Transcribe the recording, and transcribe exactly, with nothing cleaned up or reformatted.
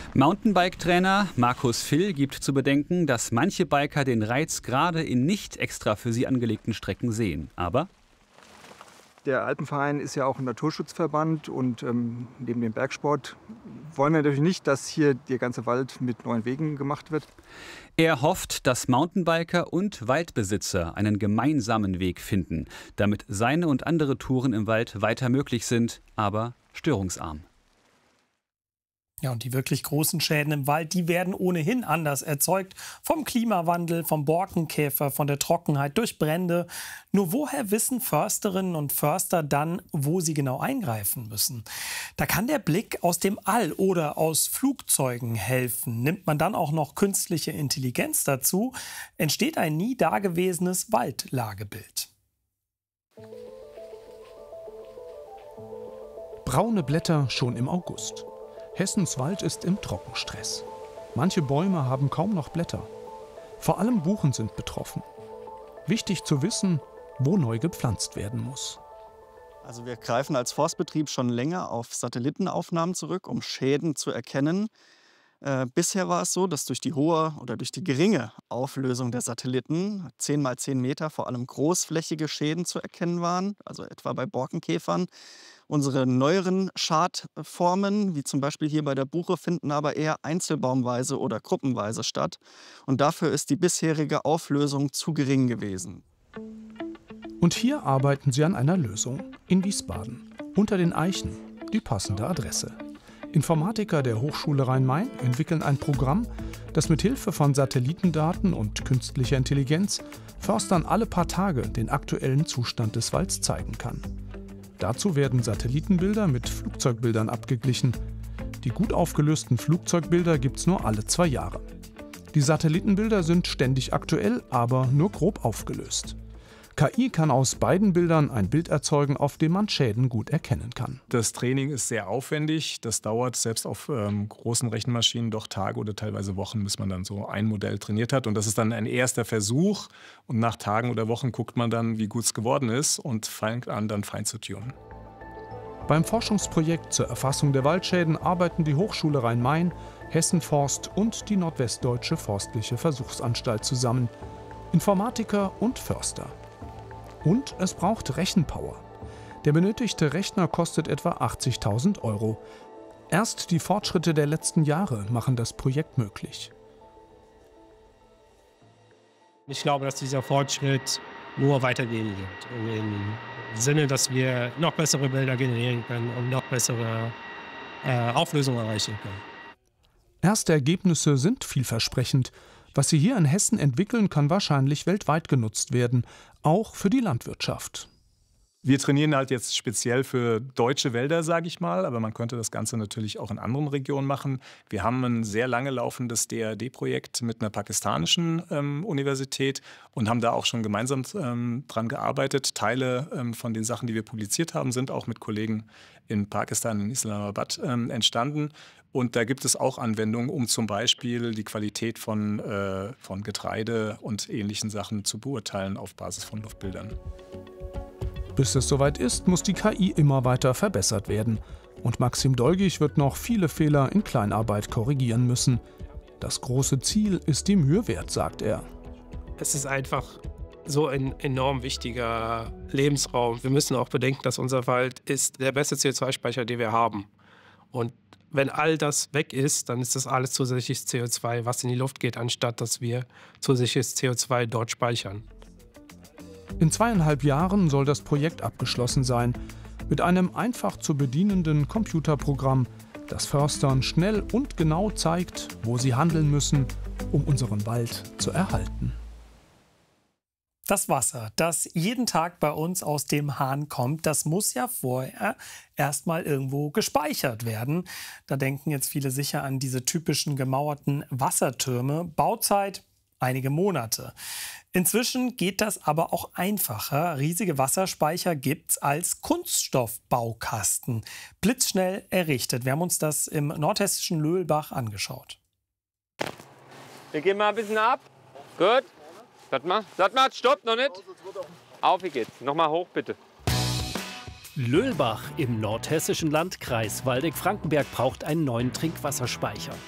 Mountainbike-Trainer Markus Vill gibt zu bedenken, dass manche Biker den Reiz gerade in nicht extra für sie angelegten Strecken sehen. Aber der Alpenverein ist ja auch ein Naturschutzverband und ähm, neben dem Bergsport wollen wir natürlich nicht, dass hier der ganze Wald mit neuen Wegen gemacht wird. Er hofft, dass Mountainbiker und Waldbesitzer einen gemeinsamen Weg finden, damit seine und andere Touren im Wald weiter möglich sind, aber störungsarm. Ja, und die wirklich großen Schäden im Wald, die werden ohnehin anders erzeugt. Vom Klimawandel, vom Borkenkäfer, von der Trockenheit, durch Brände. Nur woher wissen Försterinnen und Förster dann, wo sie genau eingreifen müssen? Da kann der Blick aus dem All oder aus Flugzeugen helfen. Nimmt man dann auch noch künstliche Intelligenz dazu, entsteht ein nie dagewesenes Waldlagebild. Braune Blätter schon im August. Hessens Wald ist im Trockenstress. Manche Bäume haben kaum noch Blätter. Vor allem Buchen sind betroffen. Wichtig zu wissen, wo neu gepflanzt werden muss. Also wir greifen als Forstbetrieb schon länger auf Satellitenaufnahmen zurück, um Schäden zu erkennen. Äh, bisher war es so, dass durch die hohe oder durch die geringe Auflösung der Satelliten, zehn mal zehn Meter, vor allem großflächige Schäden zu erkennen waren, also etwa bei Borkenkäfern. Unsere neueren Schadformen, wie zum Beispiel hier bei der Buche, finden aber eher einzelbaumweise oder gruppenweise statt. Und dafür ist die bisherige Auflösung zu gering gewesen. Und hier arbeiten sie an einer Lösung. In Wiesbaden. Unter den Eichen. Die passende Adresse. Informatiker der Hochschule Rhein-Main entwickeln ein Programm, das mit Hilfe von Satellitendaten und künstlicher Intelligenz Förstern alle paar Tage den aktuellen Zustand des Walds zeigen kann. Dazu werden Satellitenbilder mit Flugzeugbildern abgeglichen. Die gut aufgelösten Flugzeugbilder gibt es nur alle zwei Jahre. Die Satellitenbilder sind ständig aktuell, aber nur grob aufgelöst. K I kann aus beiden Bildern ein Bild erzeugen, auf dem man Schäden gut erkennen kann. Das Training ist sehr aufwendig. Das dauert selbst auf ähm, großen Rechenmaschinen doch Tage oder teilweise Wochen, bis man dann so ein Modell trainiert hat. Und das ist dann ein erster Versuch. Und nach Tagen oder Wochen guckt man dann, wie gut es geworden ist und fängt an, dann fein zu tunen. Beim Forschungsprojekt zur Erfassung der Waldschäden arbeiten die Hochschule Rhein-Main, Hessen Forst und die Nordwestdeutsche Forstliche Versuchsanstalt zusammen. Informatiker und Förster. Und es braucht Rechenpower. Der benötigte Rechner kostet etwa achtzigtausend Euro. Erst die Fortschritte der letzten Jahre machen das Projekt möglich. Ich glaube, dass dieser Fortschritt nur weitergehen wird. Im Sinne, dass wir noch bessere Bilder generieren können und noch bessere äh, Auflösungen erreichen können. Erste Ergebnisse sind vielversprechend. Was sie hier in Hessen entwickeln, kann wahrscheinlich weltweit genutzt werden, auch für die Landwirtschaft. Wir trainieren halt jetzt speziell für deutsche Wälder, sage ich mal, aber man könnte das Ganze natürlich auch in anderen Regionen machen. Wir haben ein sehr lange laufendes D A D-Projekt mit einer pakistanischen ähm, Universität und haben da auch schon gemeinsam ähm, dran gearbeitet. Teile ähm, von den Sachen, die wir publiziert haben, sind auch mit Kollegen in Pakistan, in Islamabad ähm, entstanden. Und da gibt es auch Anwendungen, um zum Beispiel die Qualität von, äh, von Getreide und ähnlichen Sachen zu beurteilen auf Basis von Luftbildern. Bis es soweit ist, muss die K I immer weiter verbessert werden. Und Maxim Dolgig wird noch viele Fehler in Kleinarbeit korrigieren müssen. Das große Ziel ist die Mühe wert, sagt er. Es ist einfach so ein enorm wichtiger Lebensraum. Wir müssen auch bedenken, dass unser Wald ist der beste C O zwei Speicher, den wir haben. Und wenn all das weg ist, dann ist das alles zusätzliches C O zwei, was in die Luft geht, anstatt dass wir zusätzliches C O zwei dort speichern. In zweieinhalb Jahren soll das Projekt abgeschlossen sein, mit einem einfach zu bedienenden Computerprogramm, das Förstern schnell und genau zeigt, wo sie handeln müssen, um unseren Wald zu erhalten. Das Wasser, das jeden Tag bei uns aus dem Hahn kommt, das muss ja vorher erstmal irgendwo gespeichert werden. Da denken jetzt viele sicher an diese typischen gemauerten Wassertürme. Bauzeit einige Monate. Inzwischen geht das aber auch einfacher. Riesige Wasserspeicher gibt's als Kunststoffbaukasten. Blitzschnell errichtet. Wir haben uns das im nordhessischen Löhlbach angeschaut. Wir gehen mal ein bisschen ab. Gut. Sag mal, sag mal, stopp, noch nicht. Auf, wie geht's? Nochmal hoch, bitte. Löhlbach im nordhessischen Landkreis Waldeck-Frankenberg braucht einen neuen Trinkwasserspeicher.